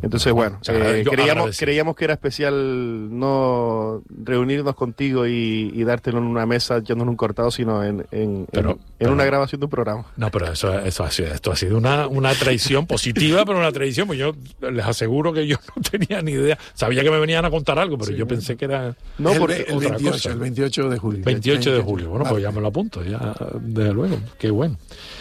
Entonces, bueno, creíamos que era especial no reunirnos contigo y dártelo en una mesa, echándonos un cortado, sino en una grabación de un programa. No, pero esto ha sido una traición positiva, pero una traición, pues yo les aseguro que yo no tenía ni idea. Sabía que me venían a contar algo, pero yo pensé que era el 28 de julio. 28 de julio, bueno, pues ya me lo apunto, ya, desde luego, qué bueno.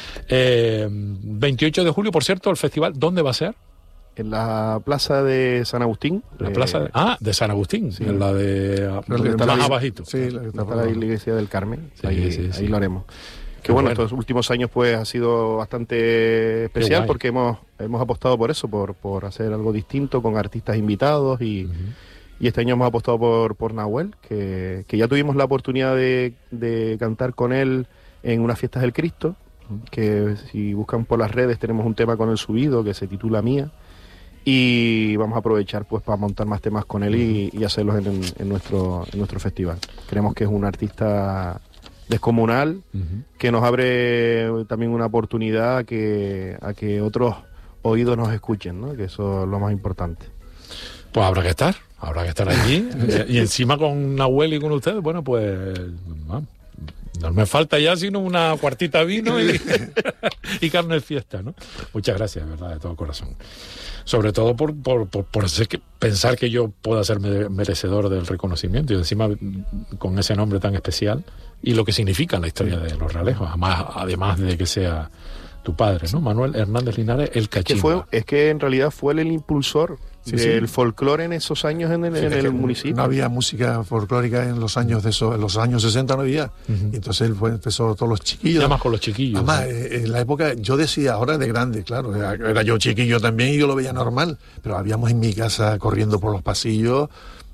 28 de julio, por cierto, el festival, ¿dónde va a ser? En la plaza de San Agustín. De San Agustín, sí. En la de más abajito. Sí, la iglesia del Carmen. Sí, ahí lo haremos. Que bueno, estos últimos años pues ha sido bastante especial porque hemos apostado por eso, por hacer algo distinto con artistas invitados y este año hemos apostado por Nahuel, que ya tuvimos la oportunidad de cantar con él en unas fiestas del Cristo, que si buscan por las redes tenemos un tema con él subido que se titula Mía. Y vamos a aprovechar pues para montar más temas con él y hacerlos en nuestro festival. Creemos que es un artista descomunal que nos abre también una oportunidad a que otros oídos nos escuchen, ¿no? Que eso es lo más importante. Pues habrá que estar allí y encima con Nahuel y con ustedes, bueno, pues no me falta ya sino una cuartita de vino y carne de fiesta, ¿no? Muchas gracias, de verdad, de todo corazón. Sobre todo por pensar que yo pueda ser merecedor del reconocimiento y encima con ese nombre tan especial y lo que significa en la historia de Los Realejos, además de que sea tu padre, ¿no? Manuel Hernández Linares, el Cachimba. Es que en realidad fue el impulsor del folclore en esos años en el municipio. No había música folclórica en los años 60 no había. Y entonces él empezó todos los chiquillos. Además con los chiquillos. Además, en la época, yo decía, ahora de grande, claro, era yo chiquillo también y yo lo veía normal, pero habíamos en mi casa corriendo por los pasillos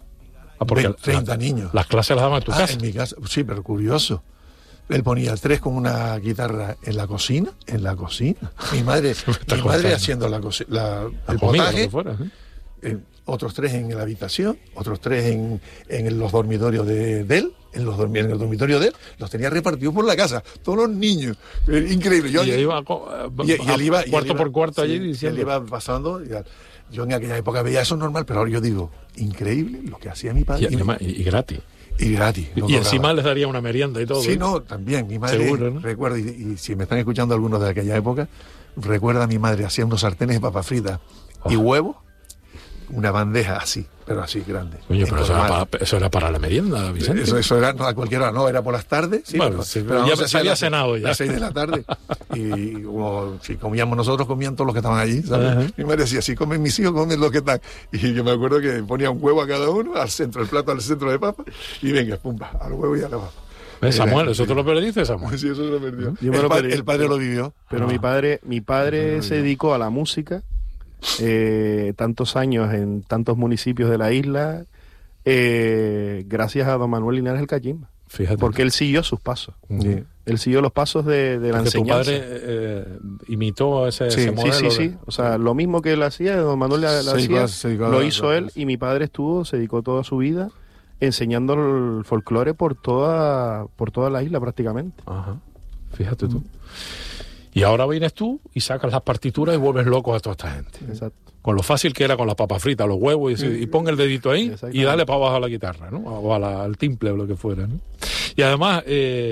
30 niños. ¿Las clases las daban en tu casa? En mi casa, sí, pero curioso. Él ponía 3 con una guitarra en la cocina. Mi madre haciendo el potaje. Otros 3 en la habitación, otros 3 en los dormitorios de él, en el dormitorio de él, los tenía repartidos por la casa, todos los niños, increíble. Y él iba cuarto por cuarto allí diciendo. Él iba pasando, yo en aquella época veía eso normal, pero ahora yo digo, increíble lo que hacía mi padre. Y gratis. Y gratis. Y encima les daría una merienda y todo. Sí, no, también. Mi madre, seguro, ¿no? Recuerda, y si me están escuchando algunos de aquella época, recuerda a mi madre, hacía unos sartenes de papas fritas y huevos, una bandeja así, pero así grande. Oye, pero eso era para la merienda, Vicente. Eso era, no, a cualquier hora, no, era por las tardes. Sí, bueno, pero ya se había cenado ya. A las 6 de la tarde. Y como si comíamos nosotros, comían todos los que estaban allí, ¿sabes? Mi madre decía, si comen mis hijos, comen los que están. Y yo me acuerdo que ponía un huevo a cada uno, al centro, el plato al centro de papa, y venga, pumba, al huevo y a la papa. Samuel, ¿eso te lo perdiste, Samuel? Sí, eso se lo perdió. El padre lo vivió. Pero mi padre se dedicó a la música, tantos años en tantos municipios de la isla, gracias a don Manuel Linares el Cachimba. Fíjate. Porque él siguió sus pasos. Él siguió los pasos de la enseñanza. Tu padre imitó ese modelo. Sí. O sea, lo mismo que él hacía, don Manuel lo hizo él, y mi padre se dedicó toda su vida enseñando el folclore por toda la isla prácticamente. Ajá. Fíjate tú. Y ahora vienes tú y sacas las partituras y vuelves locos a toda esta gente. Exacto. Con lo fácil que era con las papas fritas, los huevos, y pon el dedito ahí y dale para abajo a la guitarra, ¿no? O al timple o lo que fuera, ¿no? Y además,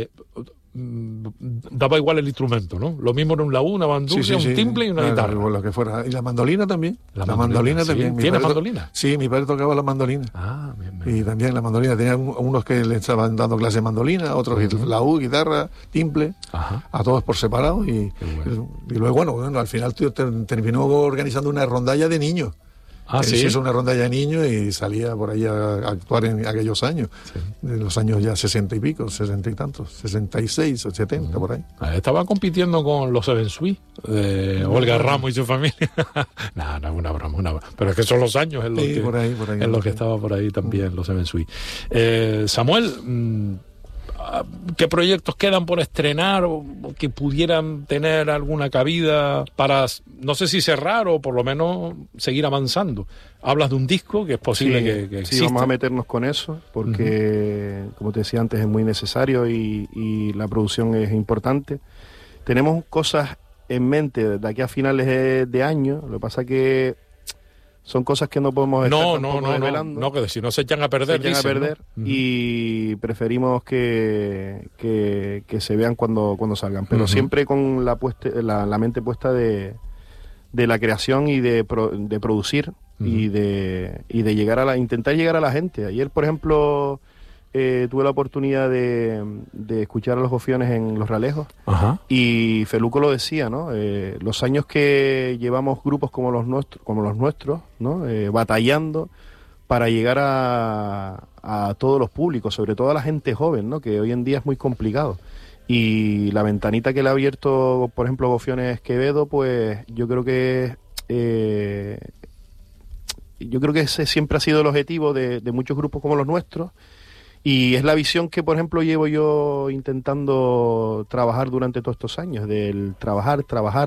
daba igual el instrumento, ¿no? Lo mismo era un laúd, una bandurria, un timple y una guitarra. Lo que fuera. Y la mandolina también. La mandolina también. ¿Tienes mandolina? Sí, mi padre tocaba la mandolina. Ah, bien. Y también la mandolina. Tenía unos que le estaban dando clase de mandolina, otros laúd, guitarra, timple, a todos por separado. Y luego, bueno, al final terminó organizando una rondalla de niños. Sí. Hizo una rondalla de niños y salía por ahí a actuar en aquellos años, de los años ya 60 y pico, 60 y tantos, 66 o 70 por ahí. Estaba compitiendo con los Seven Sweet, de Olga Ramos y su familia. No, es una broma. Pero es que son los años en los que estaba por ahí también los Seven Sweet. Samuel, ¿qué proyectos quedan por estrenar o que pudieran tener alguna cabida para, no sé si cerrar o por lo menos seguir avanzando? Hablas de un disco que es posible que exista. Sí, vamos a meternos con eso porque, como te decía antes, es muy necesario y la producción es importante. Tenemos cosas en mente de aquí a finales de año, lo que pasa que son cosas que no podemos estar desvelando. No, que si no se echan a perder. ¿no? Y preferimos que se vean cuando salgan, pero siempre con la mente puesta de la creación y de producir y de intentar llegar a la gente. Ayer, por ejemplo, tuve la oportunidad de escuchar a los Gofiones en Los Ralejos. Ajá. Y Feluco lo decía, ¿no? Los años que llevamos grupos como los nuestros, ¿no? Batallando para llegar a todos los públicos, sobre todo a la gente joven, ¿no? Que hoy en día es muy complicado. Y la ventanita que le ha abierto, por ejemplo, Gofiones Quevedo, pues yo creo que ese siempre ha sido el objetivo de muchos grupos como los nuestros. Y es la visión que, por ejemplo, llevo yo intentando trabajar durante todos estos años, del trabajar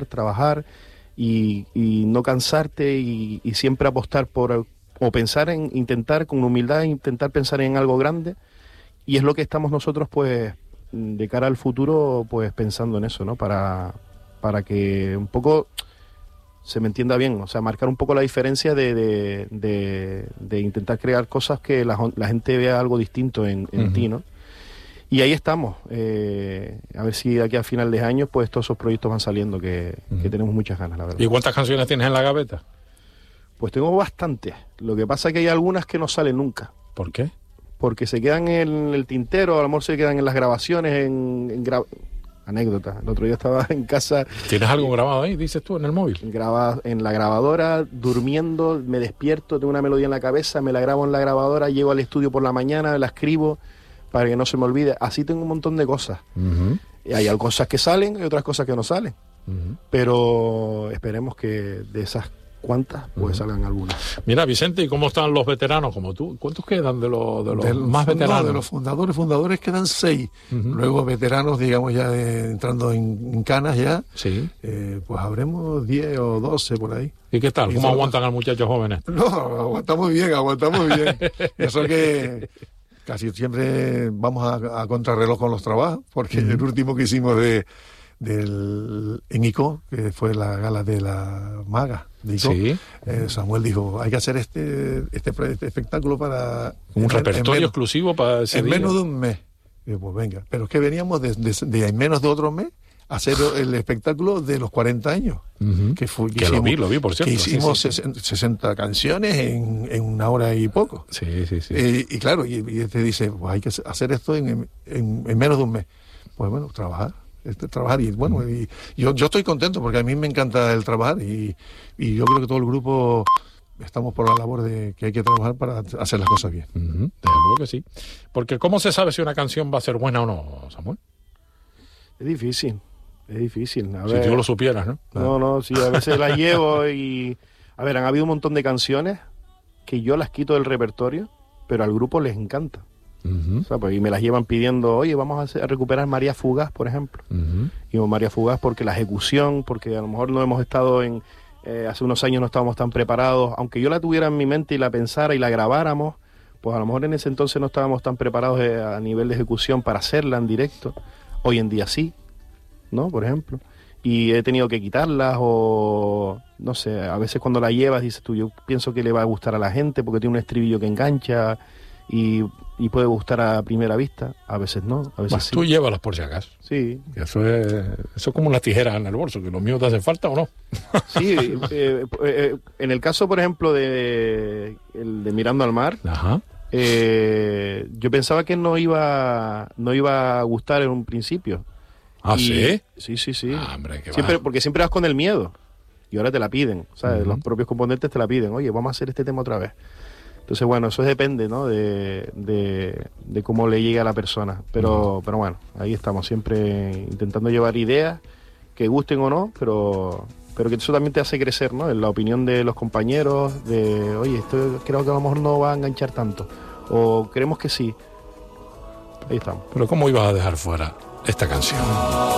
y no cansarte y siempre apostar o pensar en intentar, con humildad, intentar pensar en algo grande. Y es lo que estamos nosotros, pues, de cara al futuro, pues pensando en eso, ¿no? Para que un poco se me entienda bien, o sea, marcar un poco la diferencia de intentar crear cosas que la gente vea algo distinto en ti, ¿no? Y ahí estamos, a ver si de aquí a final de año pues todos esos proyectos van saliendo, que tenemos muchas ganas, la verdad. ¿Y cuántas canciones tienes en la gaveta? Pues tengo bastantes, lo que pasa es que hay algunas que no salen nunca. ¿Por qué? Porque se quedan en el tintero, a lo mejor se quedan en las grabaciones, anécdota. El otro día estaba en casa. ¿Tienes algo grabado ahí, dices tú, en el móvil? Grabado en la grabadora, durmiendo, me despierto, tengo una melodía en la cabeza, me la grabo en la grabadora, llego al estudio por la mañana, la escribo para que no se me olvide. Así tengo un montón de cosas. Y hay cosas que salen y otras cosas que no salen. Pero esperemos que de esas cuantas pues salgan algunas. Mira, Vicente, ¿y cómo están los veteranos como tú? ¿Cuántos quedan de los más veteranos? De los fundadores quedan 6. Luego veteranos, digamos, ya entrando en canas ya, sí. Pues habremos 10 o 12 por ahí. ¿Y qué tal? ¿Cómo aguantan al muchacho jóvenes? No, aguantamos bien. Eso que casi siempre vamos a contrarreloj con los trabajos, porque el último que hicimos en ICO, que fue la gala de la maga de ICO, sí. Samuel dijo, hay que hacer este espectáculo para... Un repertorio exclusivo para ese día. Menos de un mes. Y yo, pues venga, pero es que veníamos de en menos de otro mes a hacer el espectáculo de los 40 años. Que lo vi, por cierto. Que hicimos 60 canciones en una hora y poco. Sí. Y claro, y te dice, pues hay que hacer esto en menos de un mes. Pues bueno, trabajar y bueno, y yo estoy contento porque a mí me encanta el trabajar y yo creo que todo el grupo estamos por la labor de que hay que trabajar para hacer las cosas bien. Desde luego que sí. Porque ¿cómo se sabe si una canción va a ser buena o no, Samuel? Es difícil. A si ver, tú lo supieras, ¿no? No, sí, a veces las llevo y... A ver, han habido un montón de canciones que yo las quito del repertorio, pero al grupo les encanta. O sea, pues, y me las llevan pidiendo, oye, vamos a recuperar María Fugaz, por ejemplo. Y María Fugaz porque la ejecución, porque a lo mejor no hemos estado hace unos años no estábamos tan preparados, aunque yo la tuviera en mi mente y la pensara y la grabáramos, pues a lo mejor en ese entonces no estábamos tan preparados a nivel de ejecución para hacerla en directo. Hoy en día sí, ¿no? Por ejemplo. Y he tenido que quitarlas o, no sé, a veces cuando la llevas dices tú, yo pienso que le va a gustar a la gente porque tiene un estribillo que engancha y puede gustar a primera vista, a veces no, a veces sí. Tú llévalas por si acaso. Sí. Eso es como unas tijeras en el bolso, que los míos te hacen falta o no. Sí, en el caso, por ejemplo, el de Mirando al Mar, ajá. Yo pensaba que no iba a gustar en un principio. ¿Ah, sí? Sí. Ah, hombre, porque siempre vas con el miedo y ahora te la piden, ¿sabes? Los propios componentes te la piden, oye, vamos a hacer este tema otra vez. Entonces, bueno, eso depende, ¿no? De cómo le llegue a la persona. Pero bueno, ahí estamos, siempre intentando llevar ideas que gusten o no, pero que eso también te hace crecer, ¿no? En la opinión de los compañeros, oye, esto creo que a lo mejor no va a enganchar tanto. O creemos que sí. Ahí estamos. Pero ¿cómo ibas a dejar fuera esta canción?